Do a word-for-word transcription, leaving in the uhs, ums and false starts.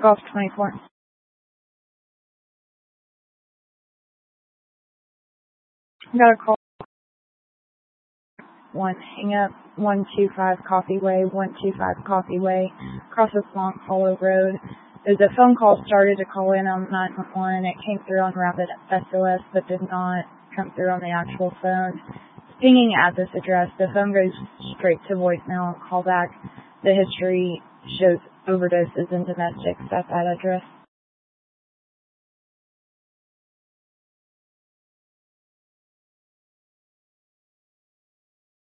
Golf twenty-four. Got a call. One hang up. one two five Coffee Way. one two five Coffee Way. Across this long hollow road. There's a phone call started to call in on nine one one. It came through on Rapid S O S, but did not come through on the actual phone. It's pinging at this address. The phone goes straight to voicemail. Call back. The history shows overdoses and domestics at that address.